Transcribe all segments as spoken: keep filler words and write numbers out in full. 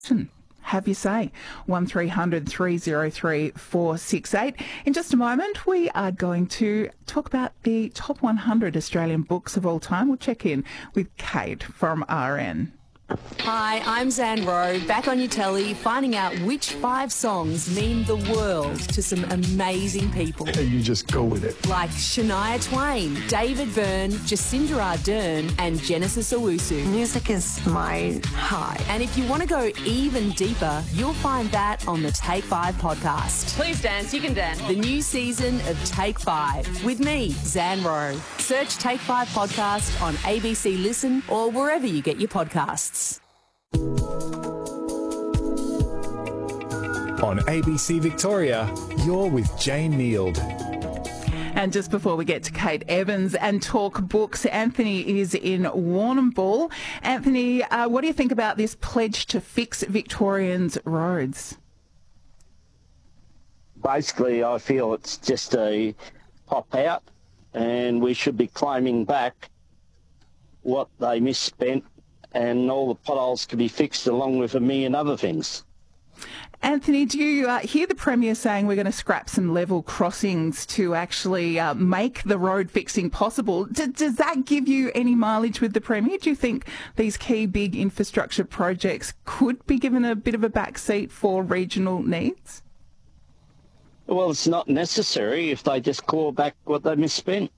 Have your say. one three hundred three oh three four six eight. In just a moment, we are going to talk about the top one hundred Australian books of all time. We'll check in with Kate from R N. Hi, I'm Zan Rowe, back on your telly, finding out which five songs mean the world to some amazing people. And you just go with it. Like Shania Twain, David Byrne, Jacinda Ardern and Genesis Owusu. Music is my high. And if you want to go even deeper, you'll find that on the Take Five podcast. Please dance, you can dance. The new season of Take Five with me, Zan Rowe. Search Take Five podcast on A B C Listen or wherever you get your podcasts. On A B C Victoria, you're with Jane Neild. And just before we get to Kate Evans and talk books, Anthony is in Warrnambool. Anthony, uh, what do you think about this pledge to fix Victorians' roads? Basically, I feel it's just a pop out, and we should be claiming back what they misspent, and all the potholes could be fixed along with a million other things. Anthony, do you uh, hear the Premier saying we're going to scrap some level crossings to actually uh, make the road fixing possible? D- does that give you any mileage with the Premier? Do you think these key big infrastructure projects could be given a bit of a backseat for regional needs? Well, it's not necessary if they just claw back what they misspent.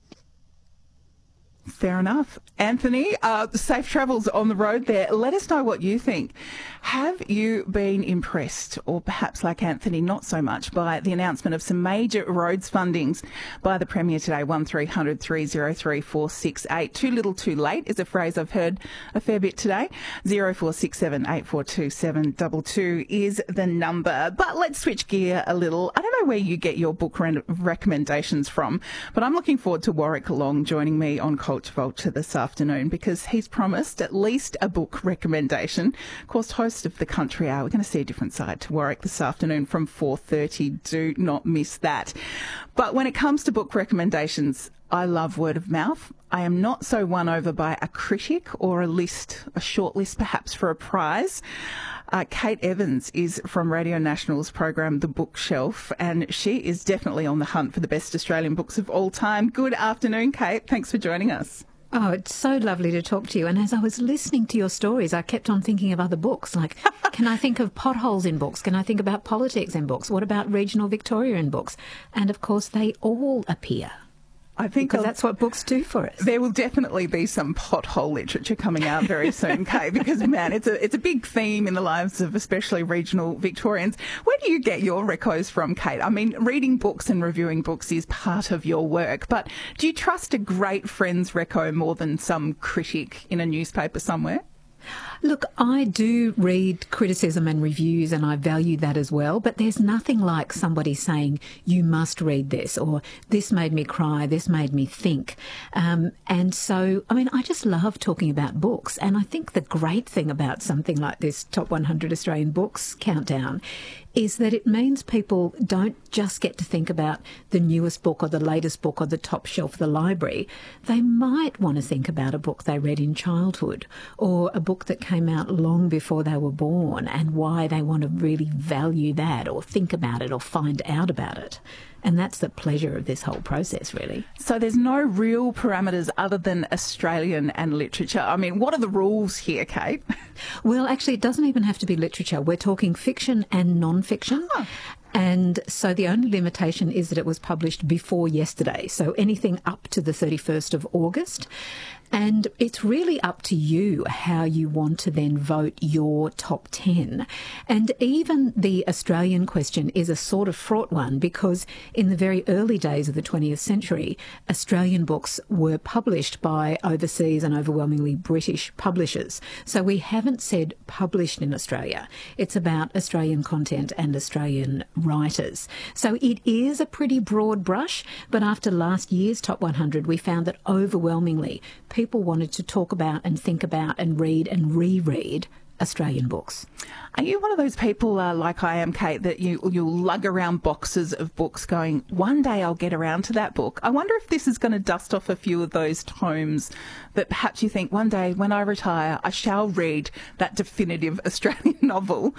Fair enough. Anthony, uh, safe travels on the road there. Let us know what you think. Have you been impressed, or perhaps like Anthony, not so much, by the announcement of some major roads fundings by the Premier today? one three hundred three oh three four six eight. Too little too late is a phrase I've heard a fair bit today. zero four six seven eight four two seven two two is the number. But let's switch gear a little. I don't know where you get your book re- recommendations from, but I'm looking forward to Warwick Long joining me on Culture Vulture this afternoon, because he's promised at least a book recommendation. Of course, host of the Country Hour. We're going to see a different side to Warwick this afternoon from four thirty. Do not miss that. But when it comes to book recommendations, I love word of mouth. I am not so won over by a critic or a list, a short list perhaps for a prize. Uh, Kate Evans is from Radio National's program The Bookshelf, and she is definitely on the hunt for the best Australian books of all time. Good afternoon, Kate. Thanks for joining us. Oh, it's so lovely to talk to you. And as I was listening to your stories, I kept on thinking of other books. Like, can I think of potholes in books? Can I think about politics in books? What about regional Victoria in books? And, of course, they all appear. I think because that's what books do for us. There will definitely be some pothole literature coming out very soon, Kate, because, man, it's a it's a big theme in the lives of especially regional Victorians. Where do you get your recos from, Kate? I mean, reading books and reviewing books is part of your work, but do you trust a great friend's reco more than some critic in a newspaper somewhere? Look, I do read criticism and reviews, and I value that as well, but there's nothing like somebody saying, you must read this, or this made me cry, this made me think. Um, and so, I mean, I just love talking about books, and I think the great thing about something like this Top one hundred Australian Books Countdown is that it means people don't just get to think about the newest book or the latest book or the top shelf of the library. They might want to think about a book they read in childhood, or a book that came out long before they were born, and why they want to really value that or think about it or find out about it. And that's the pleasure of this whole process, really. So there's no real parameters other than Australian and literature. I mean, what are the rules here, Kate? Well, actually, it doesn't even have to be literature. We're talking fiction and non-fiction. Huh. And so the only limitation is that it was published before yesterday. So anything up to the thirty-first of August. And it's really up to you how you want to then vote your top ten. And even the Australian question is a sort of fraught one, because in the very early days of the twentieth century, Australian books were published by overseas and overwhelmingly British publishers. So we haven't said published in Australia. It's about Australian content and Australian writers. So it is a pretty broad brush, but after last year's Top one hundred, we found that overwhelmingly people wanted to talk about and think about and read and reread Australian books. Are you one of those people, uh, like I am, Kate, that you, you'll lug around boxes of books going, one day I'll get around to that book? I wonder if this is going to dust off a few of those tomes that perhaps you think, one day when I retire, I shall read that definitive Australian novel.